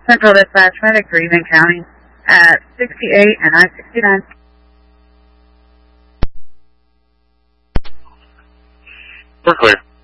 Central Dispatch, Medic 3, Van County, at 68 and I-69. We're clear.